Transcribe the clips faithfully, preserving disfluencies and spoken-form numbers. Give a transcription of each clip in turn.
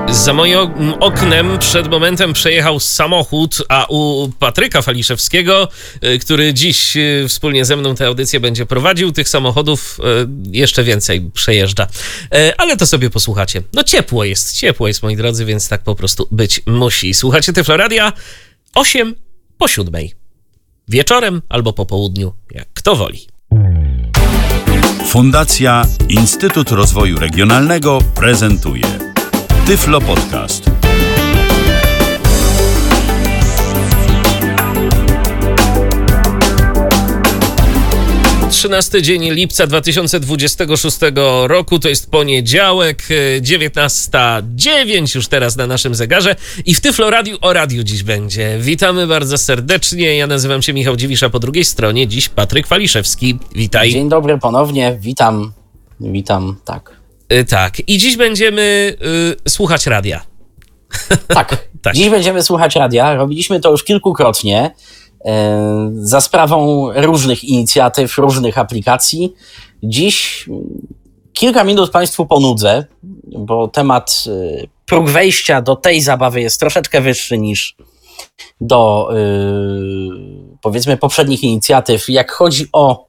Za moim oknem przed momentem przejechał samochód, a u Patryka Waliszewskiego, który dziś wspólnie ze mną tę audycję będzie prowadził, tych samochodów jeszcze więcej przejeżdża. Ale to sobie posłuchacie. No ciepło jest, ciepło jest, moi drodzy, więc tak po prostu być musi. Słuchacie Tyflo Radia osiem po siódmej. Wieczorem albo po południu, jak kto woli. Fundacja Instytut Rozwoju Regionalnego prezentuje Tyflo Podcast. trzynasty dzień lipca dwa tysiące dwudziestego szóstego roku, to jest poniedziałek, dziewiętnasta dziewięć już teraz na naszym zegarze i w Tyflo Radiu o radiu dziś będzie. Witamy bardzo serdecznie, ja nazywam się Michał Dziwisz, a po drugiej stronie dziś Patryk Waliszewski. Witaj. Dzień dobry ponownie, witam, witam, tak. Y, tak, i dziś będziemy y, słuchać radia. Tak, tak, dziś będziemy słuchać radia, robiliśmy to już kilkukrotnie. Za sprawą różnych inicjatyw, różnych aplikacji. Dziś kilka minut Państwu ponudzę, bo temat, próg wejścia do tej zabawy jest troszeczkę wyższy niż do yy, powiedzmy poprzednich inicjatyw, jak chodzi o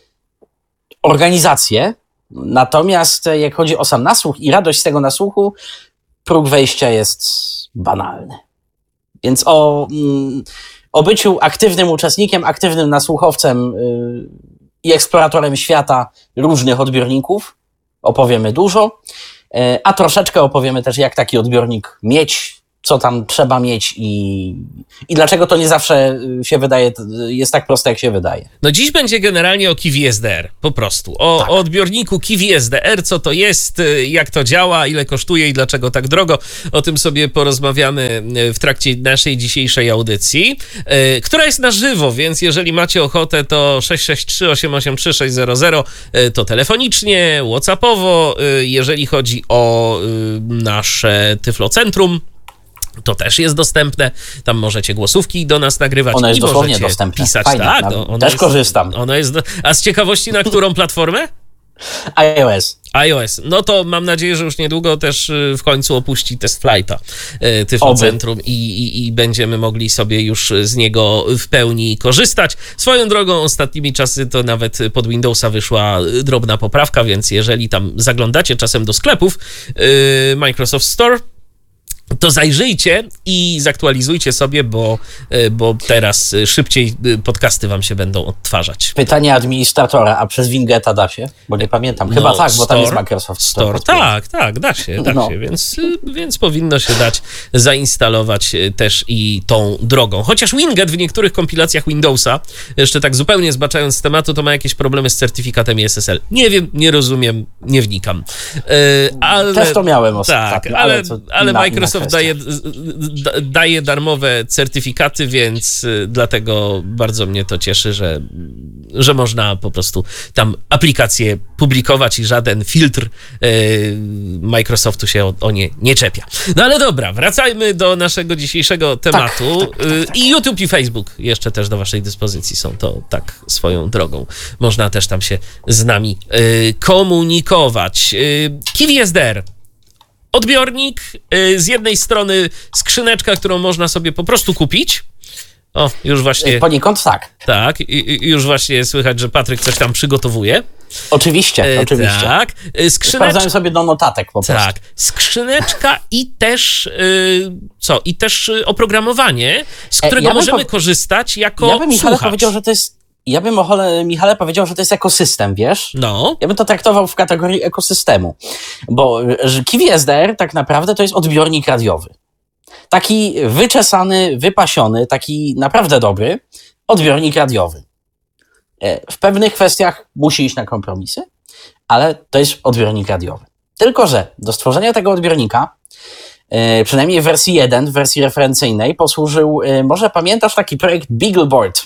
organizację. Natomiast jak chodzi o sam nasłuch i radość z tego nasłuchu, próg wejścia jest banalny. Więc o... Yy, O byciu aktywnym uczestnikiem, aktywnym nasłuchowcem yy, i eksploratorem świata różnych odbiorników opowiemy dużo, yy, a troszeczkę opowiemy też, jak taki odbiornik mieć, co tam trzeba mieć i, i dlaczego to nie zawsze się wydaje, jest tak proste, jak się wydaje. No dziś będzie generalnie o Kiwi S D R, po prostu. O, tak. o odbiorniku Kiwi S D R, co to jest, jak to działa, ile kosztuje i dlaczego tak drogo. O tym sobie porozmawiamy w trakcie naszej dzisiejszej audycji, yy, która jest na żywo, więc jeżeli macie ochotę, to sześć sześć trzy, osiem osiem trzy, sześć zero zero, yy, to telefonicznie, whatsappowo. Yy, jeżeli chodzi o yy, nasze Tyflocentrum, to też jest dostępne. Tam możecie głosówki do nas nagrywać. Ono jest i dosłownie możecie dostępne. pisać. Fajnie, tak, no, no, ono też jest, korzystam. Ono jest do... A z ciekawości na którą platformę? iOS. iOS. No to mam nadzieję, że już niedługo też w końcu opuści test flighta Tyflocentrum i, i, i będziemy mogli sobie już z niego w pełni korzystać. Swoją drogą ostatnimi czasy to nawet pod Windowsa wyszła drobna poprawka, więc jeżeli tam zaglądacie czasem do sklepów Microsoft Store, to zajrzyjcie i zaktualizujcie sobie, bo, bo teraz szybciej podcasty wam się będą odtwarzać. Pytanie administratora, a przez Wingeta da się? Bo nie pamiętam. Chyba no, tak, bo tam jest Microsoft Store. Store. Tak, tak, da się, da no. się, więc, więc powinno się dać zainstalować też i tą drogą. Chociaż Winget w niektórych kompilacjach Windowsa, jeszcze tak zupełnie zbaczając z tematu, to ma jakieś problemy z certyfikatem I S S L. Nie wiem, nie rozumiem, nie wnikam. Ale, Też to miałem ostatnio. Tak, ale, ale, ale na, Microsoft Daje, daje darmowe certyfikaty, więc dlatego bardzo mnie to cieszy, że, że można po prostu tam aplikacje publikować i żaden filtr Microsoftu się o, o nie nie czepia. No ale dobra, wracajmy do naszego dzisiejszego tematu. Tak, tak, tak, tak. I YouTube i Facebook jeszcze też do waszej dyspozycji są, to tak swoją drogą. Można też tam się z nami komunikować. Kiwi S D R. Odbiornik, z jednej strony skrzyneczka, którą można sobie po prostu kupić. O, już właśnie... Poniekąd tak. Tak, i, i już właśnie słychać, że Patryk coś tam przygotowuje. Oczywiście, e, oczywiście. Tak. Skrzynecz... Sprawdzałem sobie do notatek po prostu. Tak, skrzyneczka i też, yy, co, i też oprogramowanie, z którego ja możemy po... korzystać jako Ja bym Michale słuchacz. powiedział, że to jest... Ja bym Michale powiedział, że to jest ekosystem, wiesz? No. Ja bym to traktował w kategorii ekosystemu, bo Kiwi S D R tak naprawdę to jest odbiornik radiowy. Taki wyczesany, wypasiony, taki naprawdę dobry odbiornik radiowy. W pewnych kwestiach musi iść na kompromisy, ale to jest odbiornik radiowy. Tylko że do stworzenia tego odbiornika, przynajmniej w wersji jeden, w wersji referencyjnej, posłużył, może pamiętasz taki projekt Beagleboard?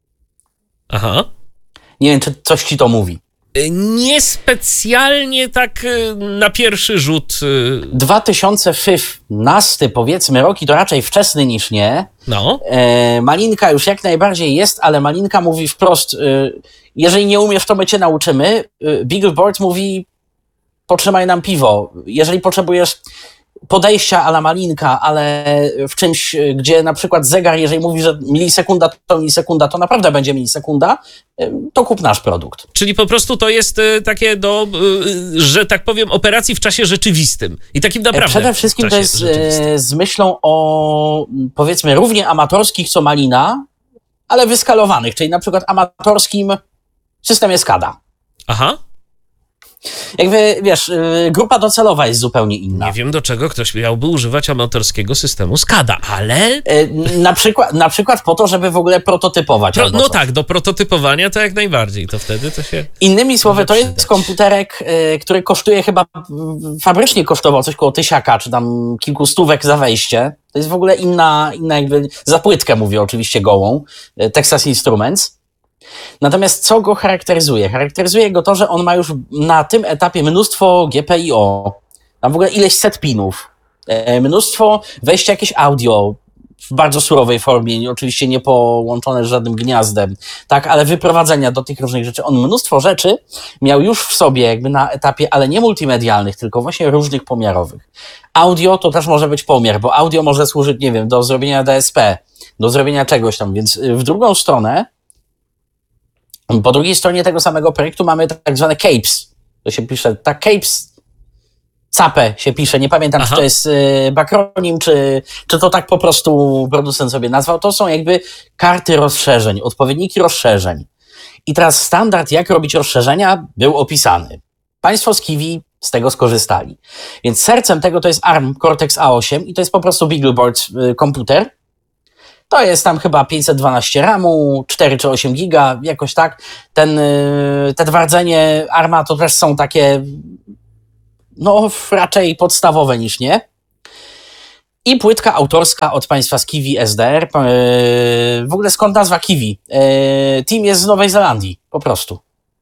Aha. Nie wiem, czy coś ci to mówi. Niespecjalnie tak na pierwszy rzut. dwa tysiące piętnasty powiedzmy rok i to raczej wczesny niż nie. No. E, Malinka już jak najbardziej jest, ale Malinka mówi wprost, y, jeżeli nie umiesz, to my cię nauczymy. Y, Beagleboard mówi, potrzymaj nam piwo. Jeżeli potrzebujesz podejścia a la malinka, ale w czymś, gdzie na przykład zegar, jeżeli mówi, że milisekunda to milisekunda, to naprawdę będzie milisekunda, to kup nasz produkt. Czyli po prostu to jest takie do, że tak powiem, operacji w czasie rzeczywistym. I takim naprawdę Przede wszystkim to jest rzeczywistym. Z myślą o, powiedzmy, równie amatorskich co malina, ale wyskalowanych, czyli na przykład amatorskim systemie SCADA. Aha. Jakby, wiesz, grupa docelowa jest zupełnie inna. Nie wiem, do czego ktoś miałby używać amatorskiego systemu SCADA, ale... Na przykład, na przykład po to, żeby w ogóle prototypować. Pro, no tak, do prototypowania to jak najbardziej, to wtedy to się... Innymi słowy, to jest komputerek, który kosztuje chyba, fabrycznie kosztował coś koło tysiaka, czy tam kilku stówek za wejście. To jest w ogóle inna, inna jakby, za płytkę mówię oczywiście gołą, Texas Instruments. Natomiast co go charakteryzuje? Charakteryzuje go to, że on ma już na tym etapie mnóstwo G P I O, tam w ogóle ileś set pinów, mnóstwo wejścia jakieś audio w bardzo surowej formie, oczywiście nie połączone z żadnym gniazdem, tak, ale wyprowadzenia do tych różnych rzeczy. On mnóstwo rzeczy miał już w sobie jakby na etapie, ale nie multimedialnych, tylko właśnie różnych pomiarowych. Audio to też może być pomiar, bo audio może służyć, nie wiem, do zrobienia D S P, do zrobienia czegoś tam, więc w drugą stronę, po drugiej stronie tego samego projektu mamy tak zwane C A P S. To się pisze, tak, C A P S, C A P E się pisze, nie pamiętam, Aha. czy to jest y, bakronim, czy, czy to tak po prostu producent sobie nazwał. To są jakby karty rozszerzeń, odpowiedniki rozszerzeń. I teraz standard, jak robić rozszerzenia, był opisany. Państwo z Kiwi z tego skorzystali. Więc sercem tego to jest ARM Cortex A osiem i to jest po prostu Beagleboard y, komputer. To jest tam chyba pięćset dwanaście ramu, cztery czy osiem giga, jakoś tak. Ten, te rdzenie ARMA to też są takie, no raczej podstawowe niż nie. I płytka autorska od państwa z Kiwi S D R. W ogóle skąd nazwa Kiwi? Team jest z Nowej Zelandii, po prostu.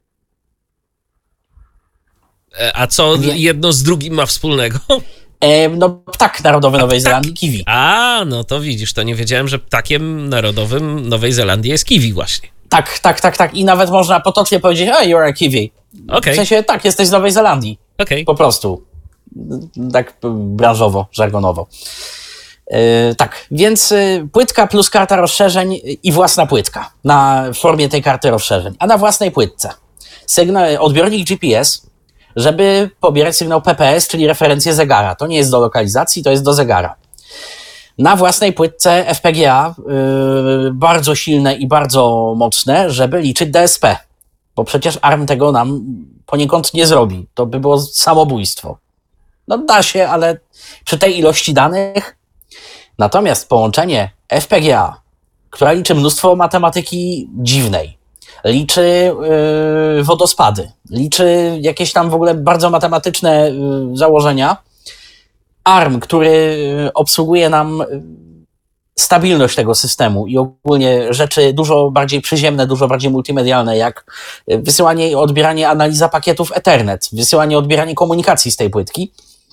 A co jedno z drugim ma wspólnego? No, ptak narodowy Nowej Zelandii, Kiwi. A, no to widzisz, to nie wiedziałem, że ptakiem narodowym Nowej Zelandii jest kiwi właśnie. Tak, tak, tak, tak. I nawet można potocznie powiedzieć, oh, you're a kiwi. Okay. W sensie, tak, jesteś z Nowej Zelandii. Okay. Po prostu. Tak branżowo, żargonowo. Yy, tak, więc yy, płytka plus karta rozszerzeń i własna płytka na formie tej karty rozszerzeń. A na własnej płytce sygnał, odbiornik G P S, żeby pobierać sygnał P P S, czyli referencję zegara. To nie jest do lokalizacji, to jest do zegara. Na własnej płytce F P G A yy, bardzo silne i bardzo mocne, żeby liczyć D S P. Bo przecież ARM tego nam poniekąd nie zrobi. To by było samobójstwo. No da się, ale przy tej ilości danych. Natomiast połączenie F P G A, która liczy mnóstwo matematyki dziwnej, liczy yy, wodospady, liczy jakieś tam w ogóle bardzo matematyczne yy, założenia. ARM, który obsługuje nam stabilność tego systemu i ogólnie rzeczy dużo bardziej przyziemne, dużo bardziej multimedialne, jak wysyłanie i odbieranie, analiza pakietów Ethernet, wysyłanie, odbieranie komunikacji z tej płytki,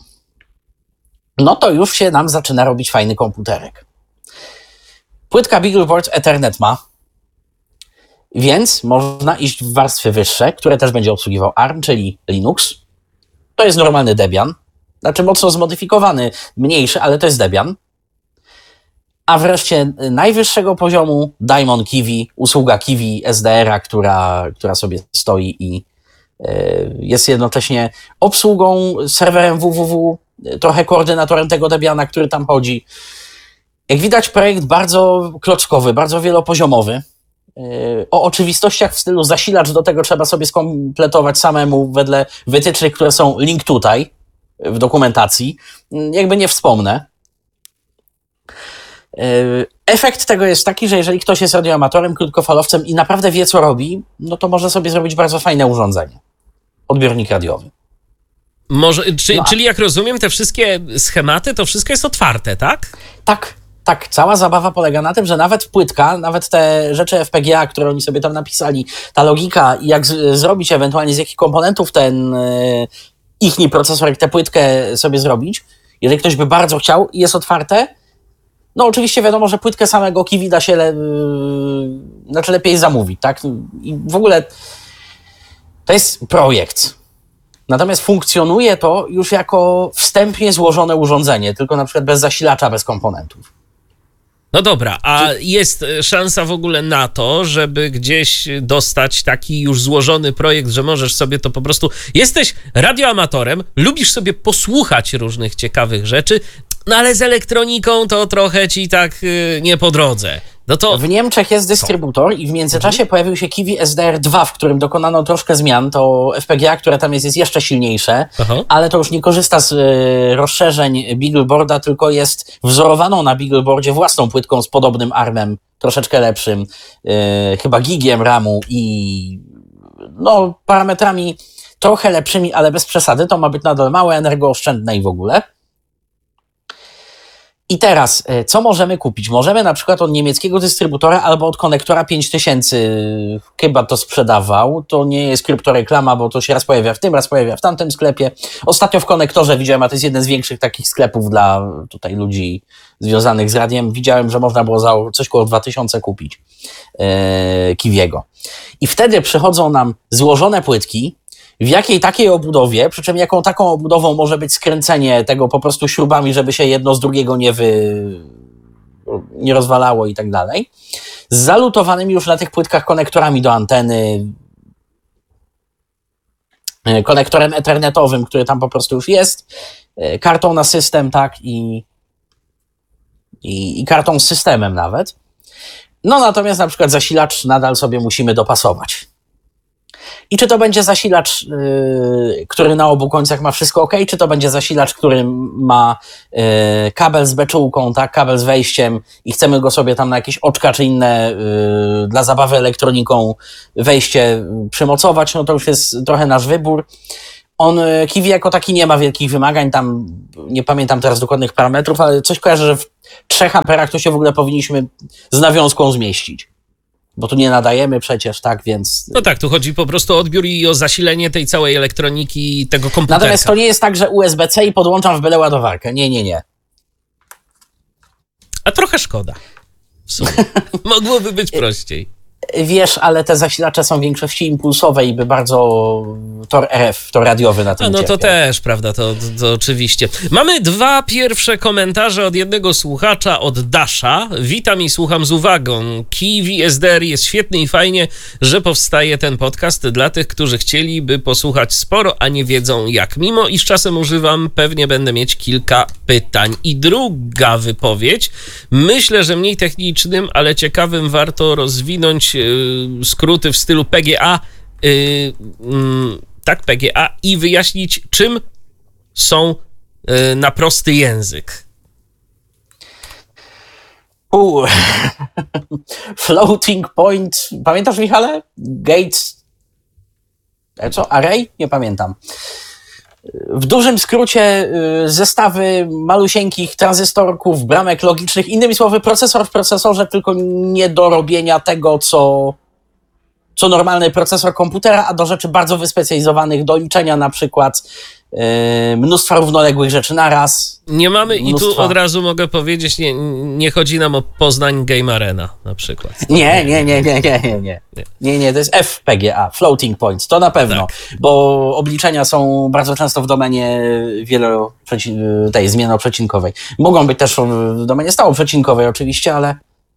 no to już się nam zaczyna robić fajny komputerek. Płytka Beagleboard Ethernet ma, więc można iść w warstwy wyższe, które też będzie obsługiwał ARM, czyli Linux. To jest normalny Debian, znaczy mocno zmodyfikowany, mniejszy, ale to jest Debian. A wreszcie najwyższego poziomu Daimon Kiwi, usługa Kiwi S D R a, która, która sobie stoi i jest jednocześnie obsługą serwerem www, trochę koordynatorem tego Debiana, który tam chodzi. Jak widać, projekt bardzo klockowy, bardzo wielopoziomowy. O oczywistościach w stylu zasilacz, do tego trzeba sobie skompletować samemu wedle wytycznych, które są link tutaj w dokumentacji. Jakby nie wspomnę. Efekt tego jest taki, że jeżeli ktoś jest radioamatorem, krótkofalowcem i naprawdę wie, co robi, no to może sobie zrobić bardzo fajne urządzenie. Odbiornik radiowy. Może, czy, no, czyli jak rozumiem, te wszystkie schematy, to wszystko jest otwarte, tak? Tak, tak. Cała zabawa polega na tym, że nawet płytka, nawet te rzeczy F P G A, które oni sobie tam napisali, ta logika i jak z, zrobić ewentualnie z jakich komponentów ten yy, ichni procesor, jak tę płytkę sobie zrobić, jeżeli ktoś by bardzo chciał i jest otwarte, no oczywiście wiadomo, że płytkę samego Kiwi da się le, yy, znaczy lepiej zamówić, tak? I w ogóle to jest projekt. Natomiast funkcjonuje to już jako wstępnie złożone urządzenie, tylko na przykład bez zasilacza, bez komponentów. No dobra, a jest szansa w ogóle na to, żeby gdzieś dostać taki już złożony projekt, że możesz sobie to po prostu... Jesteś radioamatorem, lubisz sobie posłuchać różnych ciekawych rzeczy, no ale z elektroniką to trochę ci tak yy, nie po drodze. No to... W Niemczech jest dystrybutor i w międzyczasie mhm. pojawił się Kiwi S D R dwa, w którym dokonano troszkę zmian. To F P G A, które tam jest, jest jeszcze silniejsze, Aha. ale to już nie korzysta z y, rozszerzeń Beagleboarda, tylko jest wzorowaną na Beagleboardzie własną płytką z podobnym armem, troszeczkę lepszym, y, chyba gigiem ramu i no parametrami trochę lepszymi, ale bez przesady. To ma być nadal małe, energooszczędne i w ogóle. I teraz, co możemy kupić? Możemy na przykład od niemieckiego dystrybutora albo od Konektora pięć tysięcy, chyba to sprzedawał. To nie jest kryptoreklama, bo to się raz pojawia w tym, raz pojawia w tamtym sklepie. Ostatnio w Konektorze widziałem, a to jest jeden z większych takich sklepów dla tutaj ludzi związanych z radiem. Widziałem, że można było za coś koło dwa tysiące kupić e, Kiwiego. I wtedy przychodzą nam złożone płytki, w jakiej takiej obudowie, przy czym jaką taką obudową może być skręcenie tego po prostu śrubami, żeby się jedno z drugiego nie wy... nie rozwalało i tak dalej, z zalutowanymi już na tych płytkach konektorami do anteny, konektorem ethernetowym, który tam po prostu już jest, kartą na system, tak, i, i, i kartą z systemem nawet. No natomiast na przykład zasilacz nadal sobie musimy dopasować. I czy to będzie zasilacz, yy, który na obu końcach ma wszystko ok, czy to będzie zasilacz, który ma yy, kabel z beczułką, tak, kabel z wejściem i chcemy go sobie tam na jakieś oczka czy inne yy, dla zabawy elektroniką wejście przymocować, no to już jest trochę nasz wybór. On, Kiwi jako taki nie ma wielkich wymagań, tam nie pamiętam teraz dokładnych parametrów, ale coś kojarzę, że w trzech amperach to się w ogóle powinniśmy z nawiązką zmieścić. Bo tu nie nadajemy przecież, tak, więc... No tak, tu chodzi po prostu o odbiór i o zasilenie tej całej elektroniki i tego komputera. Natomiast to nie jest tak, że U S B C i podłączam w byle ładowarkę. Nie, nie, nie. A trochę szkoda. W sumie. Mogłoby być prościej. Wiesz, ale te zasilacze są w większości impulsowe i by bardzo tor R F, tor radiowy na tym A no cierpiał. to też, prawda, to, to, to oczywiście. Mamy dwa pierwsze komentarze od jednego słuchacza, od Dasha. Witam i słucham z uwagą. Kiwi S D R jest świetny i fajnie, że powstaje ten podcast dla tych, którzy chcieliby posłuchać sporo, a nie wiedzą jak. Mimo iż czasem używam, pewnie będę mieć kilka pytań. I druga wypowiedź. Myślę, że mniej technicznym, ale ciekawym warto rozwinąć skróty w stylu P G A, yy, yy, tak, P G A i wyjaśnić, czym są yy, na prosty język. U. Floating point, pamiętasz, Michale? Gates, co, array? Nie pamiętam. W dużym skrócie yy, zestawy malusieńkich tranzystorków, bramek logicznych, innymi słowy procesor w procesorze, tylko nie do robienia tego, co, co normalny procesor komputera, a do rzeczy bardzo wyspecjalizowanych, do liczenia na przykład yy, mnóstwa równoległych rzeczy naraz. Nie mamy mnóstwa... i tu od razu mogę powiedzieć, nie, nie chodzi nam o Poznań Game Arena na przykład. Nie, nie, nie, nie, nie, nie, nie. Nie, nie, to jest F P G A, Floating Points, to na pewno, tak. Bo obliczenia są bardzo często w domenie wielo, tej zmiennoprzecinkowej. Mogą być też w domenie stałoprzecinkowej oczywiście, ale...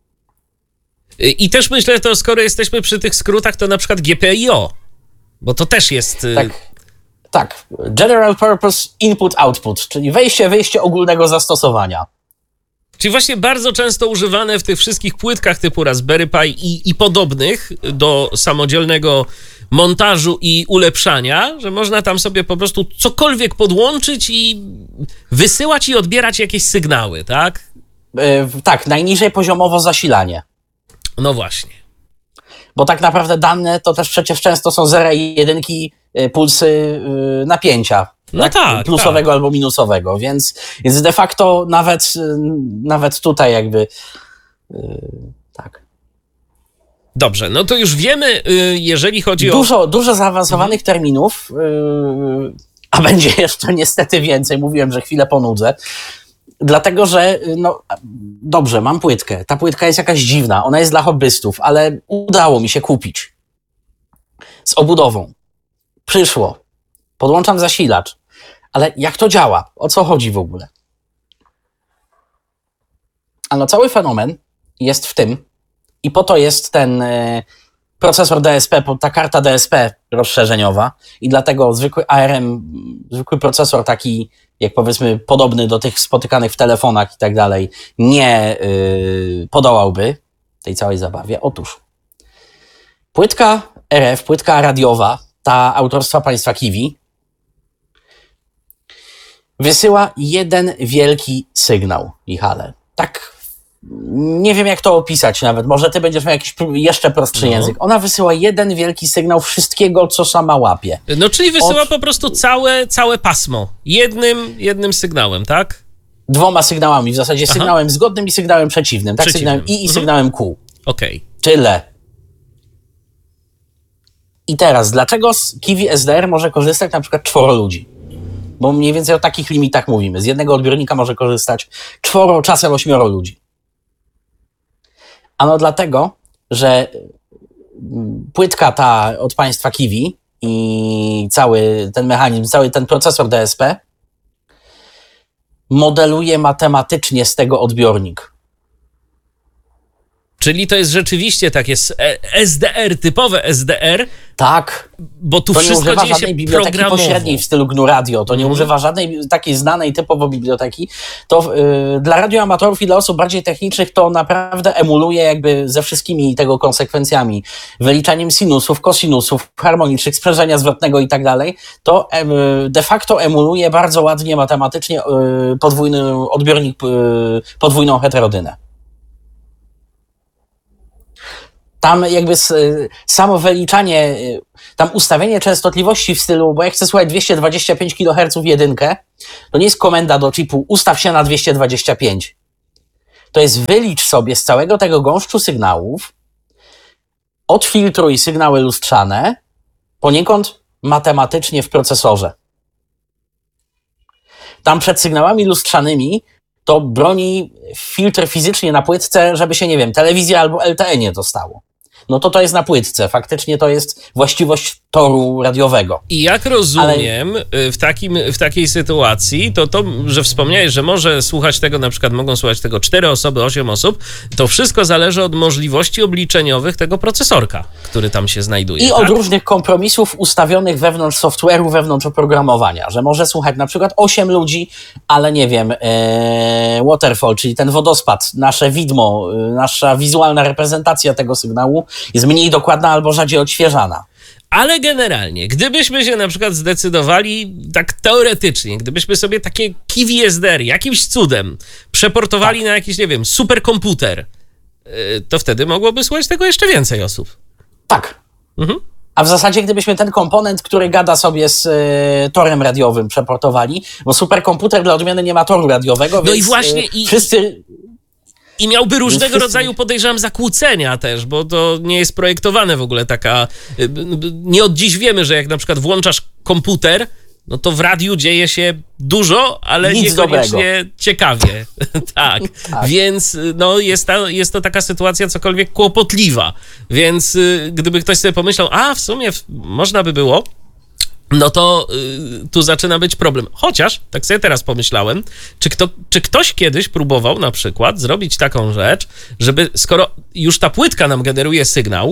I też myślę, to skoro jesteśmy przy tych skrótach, to na przykład G P I O, bo to też jest... Tak. Tak, General Purpose Input Output, czyli wejście, wyjście ogólnego zastosowania. Czyli właśnie bardzo często używane w tych wszystkich płytkach typu Raspberry Pi i, i podobnych do samodzielnego montażu i ulepszania, że można tam sobie po prostu cokolwiek podłączyć i wysyłać i odbierać jakieś sygnały, tak? Yy, tak, najniżej poziomowo zasilanie. No właśnie. Bo tak naprawdę dane to też przecież często są zera i jedynki, pulsy napięcia. No tak, tak plusowego tak. albo minusowego, więc, więc de facto nawet, nawet tutaj jakby yy, tak. Dobrze, no to już wiemy, jeżeli chodzi dużo, o... Dużo zaawansowanych mhm. terminów, yy, a będzie jeszcze niestety więcej, mówiłem, że chwilę ponudzę, dlatego, że no dobrze, mam płytkę, ta płytka jest jakaś dziwna, ona jest dla hobbystów, ale udało mi się kupić z obudową. Przyszło podłączam zasilacz. Ale jak to działa? O co chodzi w ogóle? A no cały fenomen jest w tym, i po to jest ten y, procesor D S P, ta karta D S P rozszerzeniowa i dlatego zwykły A R M, zwykły procesor taki, jak powiedzmy podobny do tych spotykanych w telefonach i tak dalej, nie y, podołałby tej całej zabawie. Otóż płytka R F, płytka radiowa, ta autorstwa państwa Kiwi, wysyła jeden wielki sygnał, Michale. Tak, nie wiem jak to opisać nawet, może ty będziesz miał jakiś jeszcze prostszy no. język. Ona wysyła jeden wielki sygnał wszystkiego, co sama łapie. No czyli wysyła Od... po prostu całe, całe pasmo, jednym, jednym sygnałem, tak? Dwoma sygnałami, w zasadzie Aha. sygnałem zgodnym i sygnałem przeciwnym. Tak, przeciwnym. Sygnałem I i mhm. sygnałem Q. Okej. Okay. Tyle. I teraz, dlaczego z Kiwi S D R może korzystać na przykład czworo ludzi? Bo mniej więcej o takich limitach mówimy. Z jednego odbiornika może korzystać czworo, czasem ośmioro ludzi. Ano dlatego, że płytka ta od państwa Kiwi i cały ten mechanizm, cały ten procesor D S P modeluje matematycznie z tego odbiornik. Czyli to jest rzeczywiście takie S D R, typowe S D R. Tak. Bo tu to wszystko nie używa dzieje żadnej się biblioteki programowo. pośredniej w stylu G N U Radio. To nie mm. używa żadnej takiej znanej typowo biblioteki. To yy, dla radioamatorów i dla osób bardziej technicznych to naprawdę emuluje jakby ze wszystkimi tego konsekwencjami. Wyliczaniem sinusów, kosinusów, harmonicznych, sprzężenia zwrotnego i tak dalej. To yy, de facto emuluje bardzo ładnie matematycznie yy, podwójny odbiornik, yy, podwójną heterodynę. Tam jakby samo wyliczanie, tam ustawienie częstotliwości w stylu, bo jak chcę słuchać dwieście dwadzieścia pięć kiloherców jedynkę, to nie jest komenda do chipu ustaw się na dwieście dwadzieścia pięć. To jest wylicz sobie z całego tego gąszczu sygnałów, odfiltruj sygnały lustrzane, poniekąd matematycznie w procesorze. Tam przed sygnałami lustrzanymi to broni filtr fizycznie na płytce, żeby się, nie wiem, telewizja albo L T E nie dostało. No to to jest na płytce. Faktycznie to jest właściwość toru radiowego. I jak rozumiem, Ale... w, takim, w takiej sytuacji, to to, że wspomniałeś, że może słuchać tego, na przykład mogą słuchać tego cztery osoby, osiem osób, to wszystko zależy od możliwości obliczeniowych tego procesorka, który tam się znajduje. I tak? od różnych kompromisów ustawionych wewnątrz software'u, wewnątrz oprogramowania, że może słuchać na przykład osiem ludzi, ale nie wiem, ee, waterfall, czyli ten wodospad, nasze widmo, nasza wizualna reprezentacja tego sygnału jest mniej dokładna albo rzadziej odświeżana. Ale generalnie, gdybyśmy się na przykład zdecydowali, tak teoretycznie, gdybyśmy sobie takie Kiwi S D R jakimś cudem przeportowali tak. na jakiś, nie wiem, superkomputer, to wtedy mogłoby słuchać tego jeszcze więcej osób. Tak. Mhm. A w zasadzie gdybyśmy ten komponent, który gada sobie z y, torem radiowym przeportowali, bo superkomputer dla odmiany nie ma toru radiowego, no więc i właśnie y, i... wszyscy... I miałby różnego wszyscy... rodzaju, podejrzewam, zakłócenia też, bo to nie jest projektowane w ogóle taka... Nie od dziś wiemy, że jak na przykład włączasz komputer, no to w radiu dzieje się dużo, ale Nic niekoniecznie dobrego. Ciekawie. tak. tak, więc no jest, ta, jest to taka sytuacja cokolwiek kłopotliwa. Więc gdyby ktoś sobie pomyślał, a w sumie można by było, no to y, tu zaczyna być problem. Chociaż, tak sobie teraz pomyślałem, czy, kto, czy ktoś kiedyś próbował na przykład zrobić taką rzecz, żeby skoro już ta płytka nam generuje sygnał,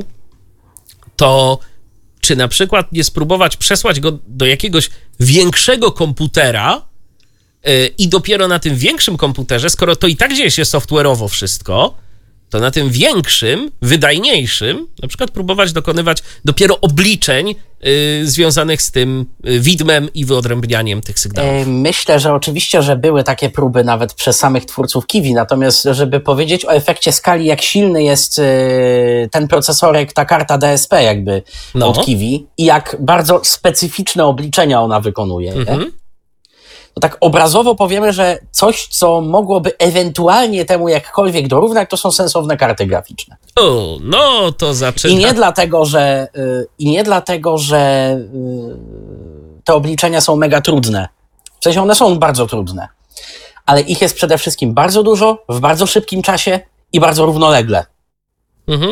to czy na przykład nie spróbować przesłać go do jakiegoś większego komputera y, i dopiero na tym większym komputerze, skoro to i tak dzieje się software'owo wszystko, to na tym większym, wydajniejszym, na przykład próbować dokonywać dopiero obliczeń y, związanych z tym y, widmem i wyodrębnianiem tych sygnałów. Myślę, że oczywiście, że były takie próby nawet przez samych twórców Kiwi, natomiast żeby powiedzieć o efekcie skali, jak silny jest y, ten procesorek, ta karta D S P jakby no. od Kiwi i jak bardzo specyficzne obliczenia ona wykonuje, mhm. to tak obrazowo powiemy, że coś, co mogłoby ewentualnie temu jakkolwiek dorównać, to są sensowne karty graficzne. O, no to zaczyna. I nie dlatego, że, yy, i nie dlatego, że yy, te obliczenia są mega trudne. W sensie one są bardzo trudne. Ale ich jest przede wszystkim bardzo dużo, w bardzo szybkim czasie i bardzo równolegle. Mhm.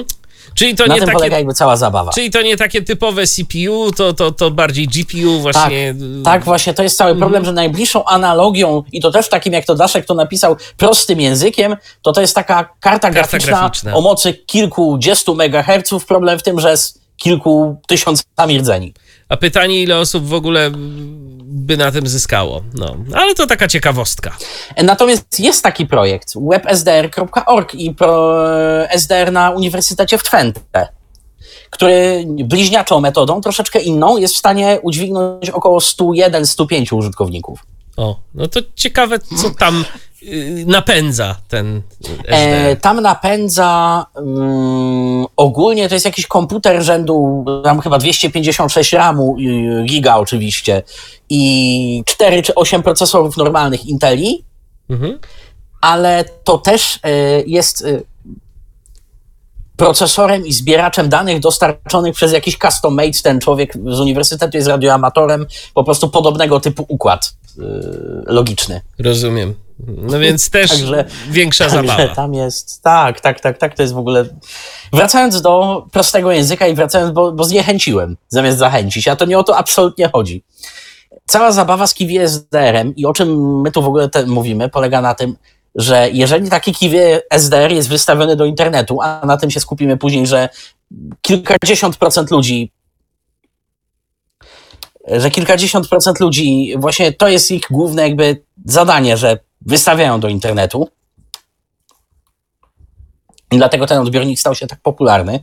Czyli to Na nie tym takie, polega jakby cała zabawa. Czyli to nie takie typowe C P U, to, to, to bardziej G P U właśnie. Tak, tak, właśnie to jest cały problem, mhm. że najbliższą analogią, i to też takim jak to Daszek to napisał prostym językiem, to to jest taka karta, karta graficzna, graficzna o mocy kilkudziestu megaherców. Problem w tym, że z kilku tysiącami rdzeni. A pytanie, ile osób w ogóle by na tym zyskało. No, ale to taka ciekawostka. Natomiast jest taki projekt web s d r kropka org i pro S D R na Uniwersytecie w Twente, który bliźniaczą metodą, troszeczkę inną, jest w stanie udźwignąć około sto jeden do stu pięciu użytkowników. O, no to ciekawe, co tam yy, napędza ten S D R. E, tam napędza um, ogólnie to jest jakiś komputer rzędu tam chyba dwieście pięćdziesiąt sześć ramu, giga oczywiście, i cztery czy osiem procesorów normalnych Inteli, mhm. ale to też e, jest e, procesorem i zbieraczem danych dostarczonych przez jakiś custom made. Ten człowiek z uniwersytetu jest radioamatorem, po prostu podobnego typu układ yy, logiczny. Rozumiem. No więc też także, większa także zabawa. Tam jest, tak, tak, tak, tak, to jest w ogóle... Wracając do prostego języka i wracając, bo, bo zniechęciłem, zamiast zachęcić, a to nie o to absolutnie chodzi. Cała zabawa z Kiwi S D R-em i o czym my tu w ogóle te, mówimy, polega na tym, że jeżeli taki Kiwi S D R jest wystawiony do internetu, a na tym się skupimy później, że kilkadziesiąt procent ludzi, że kilkadziesiąt procent ludzi, właśnie to jest ich główne jakby zadanie, że wystawiają do internetu. I dlatego ten odbiornik stał się tak popularny.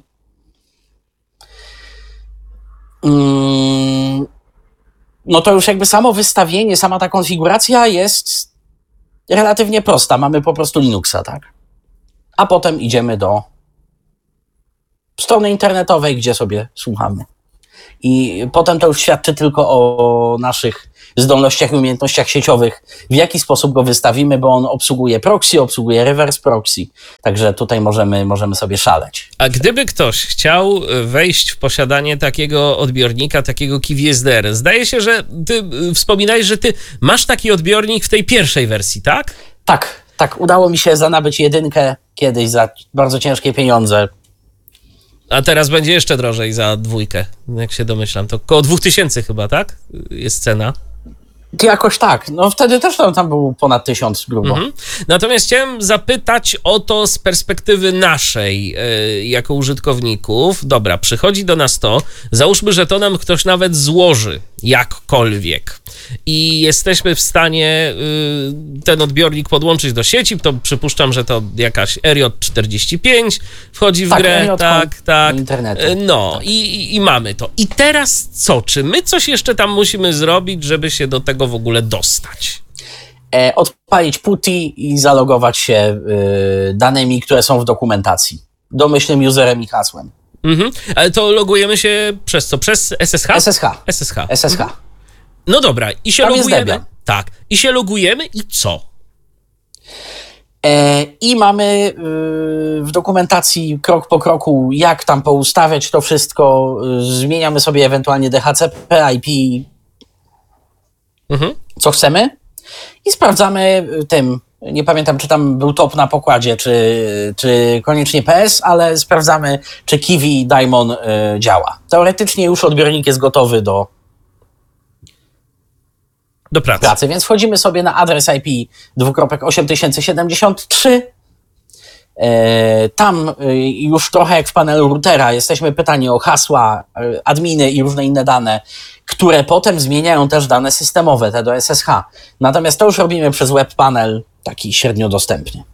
No to już jakby samo wystawienie, sama ta konfiguracja jest relatywnie prosta. Mamy po prostu Linuxa, tak? A potem idziemy do strony internetowej, gdzie sobie słuchamy. I potem to już świadczy tylko o naszych zdolnościach i umiejętnościach sieciowych, w jaki sposób go wystawimy, bo on obsługuje proxy, obsługuje reverse proxy. Także tutaj możemy, możemy sobie szaleć. A gdyby ktoś chciał wejść w posiadanie takiego odbiornika, takiego Kiwi S D R, zdaje się, że ty wspominałeś, że ty masz taki odbiornik w tej pierwszej wersji, tak? Tak, tak. Udało mi się zanabyć jedynkę kiedyś za bardzo ciężkie pieniądze. A teraz będzie jeszcze drożej za dwójkę, jak się domyślam. To około dwóch tysięcy chyba, tak? Jest cena. Jakoś tak. No wtedy też tam, tam był ponad tysiąc grubo. Mhm. Natomiast chciałem zapytać o to z perspektywy naszej, yy, jako użytkowników. Dobra, przychodzi do nas to, załóżmy, że to nam ktoś nawet złoży jakkolwiek i jesteśmy w stanie yy, ten odbiornik podłączyć do sieci, to przypuszczam, że to jakaś R J czterdzieści pięć wchodzi w tak, grę. R J tak, tak. Internetu. No tak. i, i, i mamy to. I teraz co? Czy my coś jeszcze tam musimy zrobić, żeby się do tego w ogóle dostać? E, odpalić PuTTY i zalogować się y, danymi, które są w dokumentacji. Domyślnym userem i hasłem. Mhm. Ale to logujemy się przez co? Przez S S H? S S H. S S H. S S H. Mhm. No dobra, i się tam logujemy. Tak. I się logujemy i co? E, I mamy y, w dokumentacji krok po kroku, jak tam poustawiać to wszystko. Y, zmieniamy sobie ewentualnie D H C P, I P, mhm. co chcemy. I sprawdzamy tym, nie pamiętam, czy tam był top na pokładzie, czy, czy koniecznie P S, ale sprawdzamy, czy Kiwi Daimon y, działa. Teoretycznie już odbiornik jest gotowy do, do pracy. pracy, więc wchodzimy sobie na adres I P dwukropek osiem tysięcy siedemdziesiąt trzy. E, tam y, już trochę jak w panelu routera jesteśmy pytani o hasła, y, adminy i różne inne dane, które potem zmieniają też dane systemowe, te do S S H. Natomiast to już robimy przez web panel taki średnio dostępnie.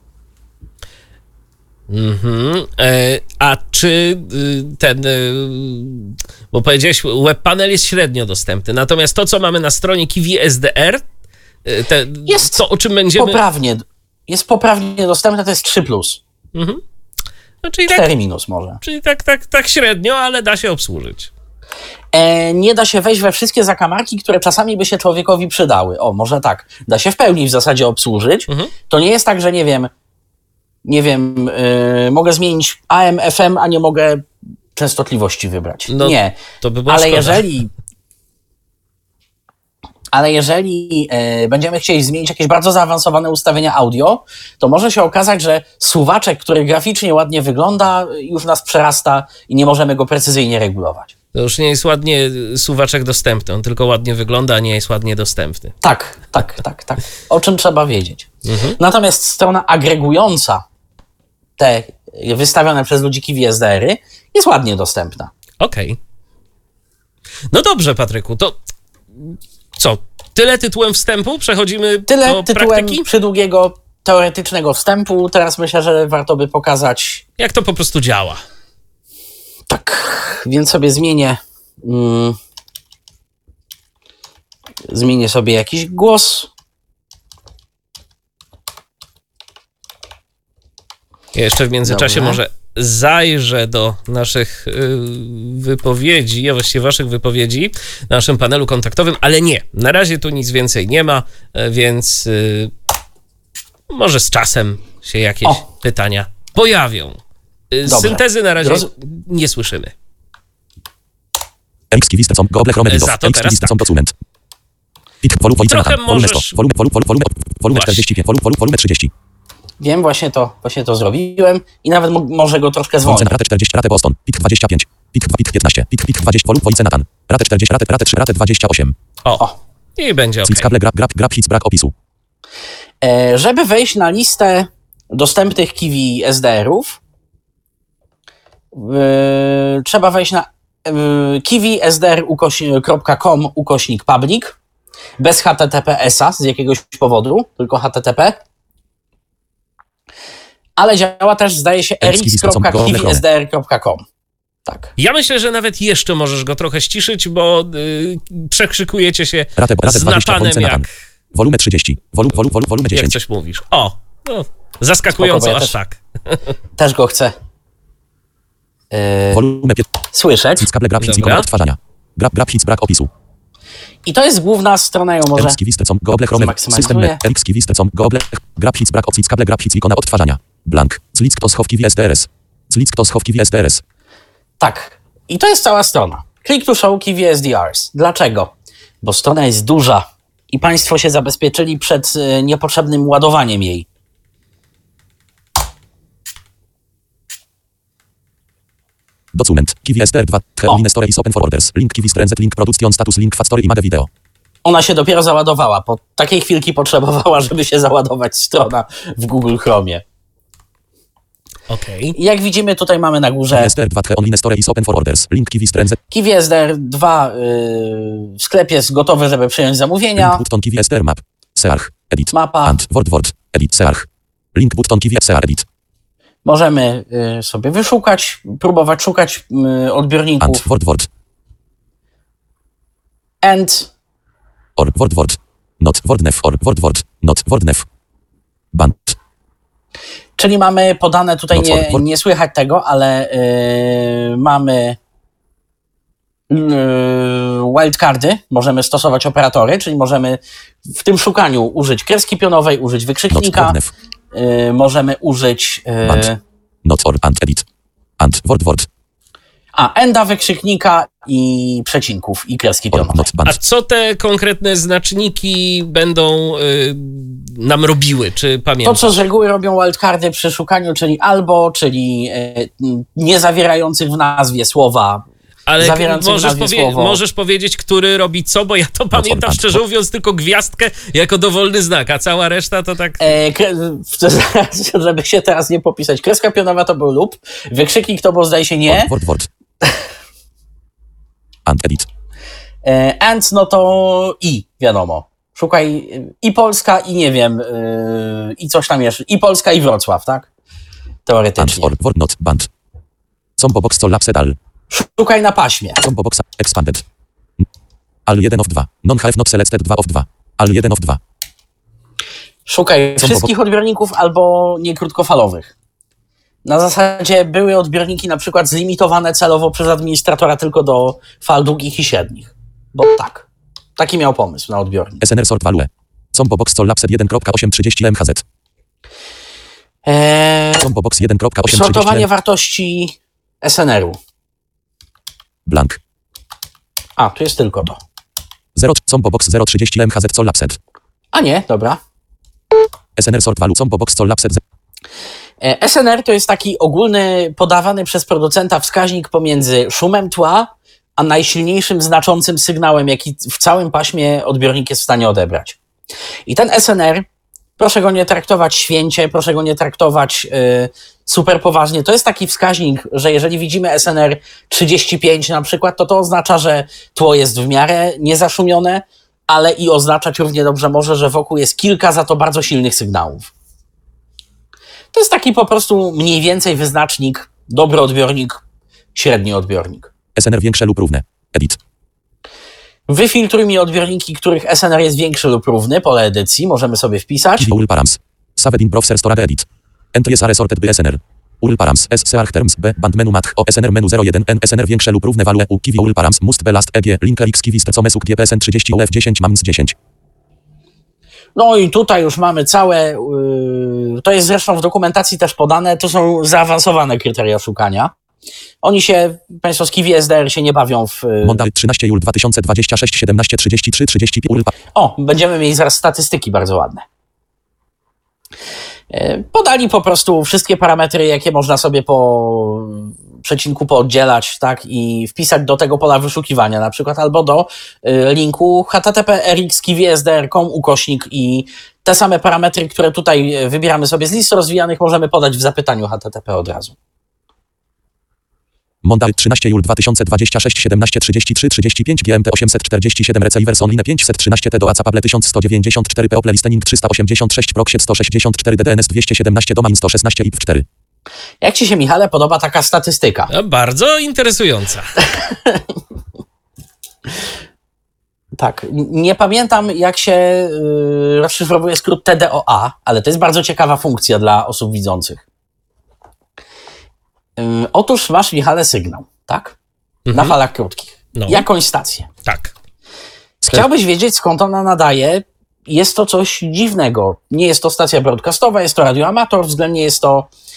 Mhm. E, a czy ten, bo powiedziałeś, web panel jest średnio dostępny, natomiast to, co mamy na stronie Kiwi S D R, te, jest to, o czym będziemy... poprawnie, jest poprawnie dostępne, to jest trzy plus. Mhm. No, czyli cztery tak, minus może. Czyli tak, tak, tak średnio, ale da się obsłużyć. E, nie da się wejść we wszystkie zakamarki, które czasami by się człowiekowi przydały. O, może tak. Da się w pełni w zasadzie obsłużyć. Mhm. To nie jest tak, że nie wiem, nie wiem, yy, mogę zmienić A M, F M, a nie mogę częstotliwości wybrać. No, nie. To by była Ale szkoda. jeżeli ale jeżeli e, będziemy chcieli zmienić jakieś bardzo zaawansowane ustawienia audio, to może się okazać, że suwaczek, który graficznie ładnie wygląda, już nas przerasta i nie możemy go precyzyjnie regulować. To już nie jest ładnie suwaczek dostępny, on tylko ładnie wygląda, a nie jest ładnie dostępny. Tak, tak, tak, tak. O czym trzeba wiedzieć. Mhm. Natomiast strona agregująca te wystawione przez ludzi Kiwi S D R-y jest ładnie dostępna. Okej. Okay. No dobrze, Patryku, to co? Tyle tytułem wstępu? Przechodzimy Tyle do tytułem praktyki? przydługiego teoretycznego wstępu. Teraz myślę, że warto by pokazać... Jak to po prostu działa. Tak, więc sobie zmienię... Mm, zmienię sobie jakiś głos. Ja jeszcze w międzyczasie Dobra. może zajrzę do naszych y, wypowiedzi, a właściwie waszych wypowiedzi na naszym panelu kontaktowym, ale nie, na razie tu nic więcej nie ma, y, więc y, może z czasem się jakieś O. pytania pojawią. Y, Dobrze. syntezy na razie Roz... nie słyszymy. X Kiwi stecą Google Chrome Windows. Za to X teraz Kiwi stecą tak. document. Pit wolu Wojciech Trochę Natan. Volume sto. możesz- Volume, volume, volume, volume czterdzieści pięć. Volume, volume trzydzieści. Wiem, właśnie to, właśnie to zrobiłem i nawet mo- może go troszkę zwolnić. Wojciech Ratę czterdzieści. Ratę Boston. Pit dwadzieścia pięć. Pit Pit piętnaście. Pit Pit dwadzieścia. Volume Wojciech Natan. Ratę czterdzieści. Ratę Ratę trzy. Ratę dwadzieścia osiem. O, O. i będzie ok. Slic kable grab grab grab hits brak opisu. E, żeby wejść na listę dostępnych Kiwi S D R-ów, e, trzeba wejść na e, kiwi s d r kropka com ukośnik public bez H T T P S-a z jakiegoś powodu, tylko H T T P. Ale działa też, zdaje się, r x kropka kiwi s d r kropka com. Tak. Ja myślę, że nawet jeszcze możesz go trochę ściszyć, bo y, przekrzykujecie się Ratę Ratę z dwadzieścia. Natanem, Wojciech Natan. jak, Volume trzydzieści. Volume volume volume volume jak dziesięć. coś mówisz. O, no, zaskakująco Spoko, bo ja aż też- tak. Też go chcę e, Volume pięć. słyszeć. Slic kable grab hits Dobra. ikona odtwarzania. Grab grab hits brak opisu. I to jest główna strona, ją może... X Kiwi stecą Google Chrome zmaksymalizuję. system net. X Kiwi stecą Google grab hits brak opcji kable grab hits ikona odtwarzania. Blank. Slic kto schowki Kiwi S D R S. Slic kto schowki Kiwi S D R S. Tak. I to jest cała strona. Click to show Kiwi S D Rs. Dlaczego? Bo strona jest duża i państwo się zabezpieczyli przed y, niepotrzebnym ładowaniem jej. Document. Kiwi S D R dwa. Termine store is open for orders. Link Kiwi Strenzet. Link production status. Link fat story image video. Ona się dopiero załadowała. Po takiej chwilki potrzebowała, żeby się załadować strona w Google Chromie. Okej. I jak widzimy, tutaj mamy na górze S D R dwa. Online store is open for orders. Link Kiwi Strenzet. Kiwi S D R dwa. Yy, w sklepie jest gotowy, żeby przyjąć zamówienia. Link button Kiwi S D R map. Search. Edit. Mapa. And word word. Edit. Search. Link button Kiwi Search. Edit. Możemy y, sobie wyszukać, próbować szukać y, odbiorników. And word word. And Or word word. Not word nef. Or word word. Not word nef. Band. czyli mamy podane, tutaj No co, nie, wor- nie słychać tego, ale yy, mamy yy, wildcardy, możemy stosować operatory, czyli możemy w tym szukaniu użyć kreski pionowej, użyć Not wykrzyknika, word nef. yy, możemy użyć yy, Band. Not or and edit. And word word. a, enda, wykrzyknika i przecinków i kreski Or pionowej. not A band. co te konkretne znaczniki będą y, nam robiły, czy To, pamiętasz? co z reguły robią wildcardy przy szukaniu, czyli albo, czyli yy, nie zawierających w nazwie słowa. Ale zawierających możesz, nazwie powie- słowo. możesz powiedzieć, który robi co, bo ja to pamiętam, band. szczerze mówiąc, tylko gwiazdkę jako dowolny znak, a cała reszta to tak... E, kre- żeby się teraz nie popisać. Kreska pionowa to był lub, wykrzyknik to był, zdaje się, nie. Word word. And edit. E, and no to i, wiadomo. Szukaj e, i Polska, i nie wiem, e, i coś tam jeszcze. I Polska, i Wrocław, tak? And Teoretycznie. or word not band. Combo box to lapse al. Szukaj na paśmie. Combo box expanded. Al jeden of dwa. Non have not selected dwa of dwa. Al jeden of dwa. Szukaj Co, wszystkich odbiorników albo niekrótkofalowych. Na zasadzie były odbiorniki na przykład zlimitowane celowo przez administratora tylko do fal długich i średnich. Bo tak. Taki miał pomysł na odbiornik. S N R sort value. Combo box to lapse jeden kropka osiem trzydzieści M H Z. Eee, Combo box jeden kropka osiem trzydzieści sortowanie M. wartości S N R-u. Blank. A, tu jest tylko to. zero combo box zero trzydzieści M H Z Collapsed. A nie, dobra. S N R sort value combo box Collapsed. S N R to jest taki ogólny, podawany przez producenta wskaźnik pomiędzy szumem tła, a najsilniejszym znaczącym sygnałem, jaki w całym paśmie odbiornik jest w stanie odebrać. I ten S N R, proszę go nie traktować święcie, proszę go nie traktować yy, super poważnie. To jest taki wskaźnik, że jeżeli widzimy S N R trzydzieści pięć na przykład, to to oznacza, że tło jest w miarę niezaszumione, ale i oznaczać równie dobrze może, że wokół jest kilka za to bardzo silnych sygnałów. To jest taki po prostu mniej więcej wyznacznik, dobry odbiornik, średni odbiornik. S N R większe lub równe. Edit. Wyfiltruj mi odbiorniki, których S N R jest większy lub równy, pole edycji, możemy sobie wpisać. U R L params. Saved in browser storage edit. N S R sorted by S N R. U R L params. S C arch terms B band menu mat o S N R menu zero jeden N S N R większe lub równe value u kiwi U R L params must be last E G link X kiwi strcomesuk G P S N trzydzieści U F dziesięć mams dziesięć. No i tutaj już mamy całe, yy, to jest zresztą w dokumentacji też podane, to są zaawansowane kryteria szukania. Oni się, Państwo z Kiwi S D R się nie bawią w... Mondal trzynaście jul dwa tysiące dwadzieścia sześć siedemnaście trzydzieści trzy trzydzieści pięć. O, będziemy mieli zaraz statystyki bardzo ładne. Podali po prostu wszystkie parametry, jakie można sobie po przecinku pooddzielać, tak, i wpisać do tego pola wyszukiwania na przykład, albo do linku h t t p r x kiwi s d r kropka com ukośnik i te same parametry, które tutaj wybieramy sobie z list rozwijanych, możemy podać w zapytaniu H T T P od razu. Mondal trzynaście jul dwa tysiące dwadzieścia sześć siedemnaście trzydzieści trzy trzydzieści pięć G M T osiemset czterdzieści siedem Receivers Online pięćset trzynaście T do Acapable tysiąc sto dziewięćdziesiąt cztery P Ople Listening trzysta osiemdziesiąt sześć Proxet sto sześćdziesiąt cztery D D N S dwieście siedemnaście Domain sto szesnaście I P cztery. Jak Ci się, Michale, podoba taka statystyka? No, bardzo interesująca. Tak, nie pamiętam, jak się yy, rozszyfrowuje skrót T D O A, ale to jest bardzo ciekawa funkcja dla osób widzących. Yy, otóż masz, Michale, sygnał, tak? Mhm. Na falach krótkich. No. Jakąś stację. Tak. Chciałbyś wiedzieć, skąd ona nadaje. Jest to coś dziwnego. Nie jest to stacja broadcastowa, jest to radioamator, względnie jest to